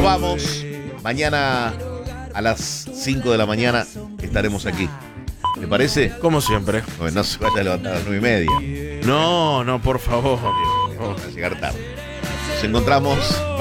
vamos. Mañana a las 5 de la mañana estaremos aquí. ¿Le parece? Como siempre. Bueno, no se vaya a levantar a las 9:30. No, por favor. Vamos a llegar tarde. Nos encontramos